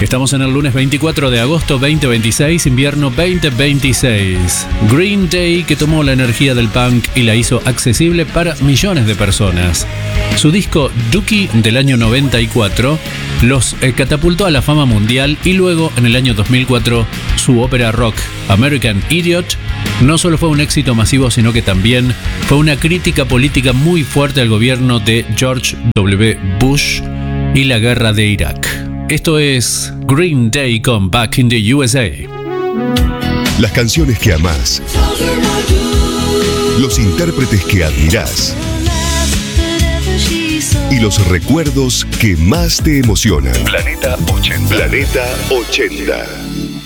Estamos en el lunes 24 de agosto 2026, invierno 2026. Green Day, que tomó la energía del punk y la hizo accesible para millones de personas. Su disco Dookie del año 94 los catapultó a la fama mundial, y luego en el año 2004 su ópera rock American Idiot no solo fue un éxito masivo, sino que también fue una crítica política muy fuerte al gobierno de George W. Bush y la guerra de Irak. Esto es Green Day con Back in the USA. Las canciones que amás, los intérpretes que admirás y los recuerdos que más te emocionan. Planeta 80. Planeta 80.